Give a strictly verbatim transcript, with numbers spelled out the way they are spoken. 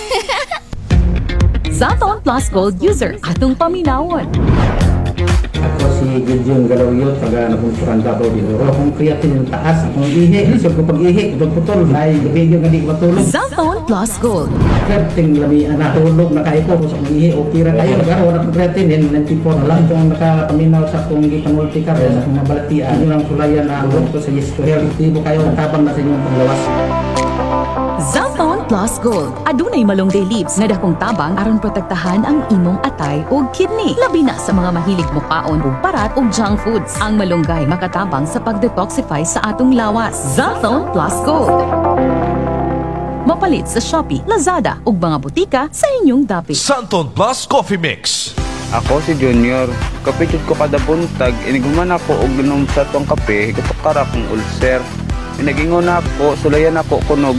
Zaton Plus Gold user atong paminawon. Ako si Gideon Galawyot, taga Nabunturan Davao del Oro. Kung creatine yung taas, akong ihi. Isip ko pag-ihi, pag-putol. Ay, video nga di ko matulog. Zaton Plus Gold. Creatine, lamian na tulog na kayo po. Kung sa akong ihi, okay ra kayo. Pero wala pang creatine, yan, ninety-four na lang. Itong nakapaminaw sa akong ipanulti ka, sa akong nabalatian. Yun ang sulayan na ang ko sa yes to health. Di mo kayo tabang na sa inyong panglawas. Zaton Plus Gold. Adunay malunggay leaves nga dakong tabang aron protektahan ang imong atay ug kidney. Labi na sa mga mahilig mukaon ug parat ug junk foods. Ang malunggay makatabang sa pag-detoxify sa atong lawas. Zaton Plus Gold. Mapalit sa Shopee, Lazada ug mga butika sa inyong dapit. Santon Plus Coffee Mix. Ako si Junior. Kapitid ko kada buntag, iniguman ako og ginom sa tong kape, higutok kara kong ulcer. Pinagingon ako, sulayan ako kunog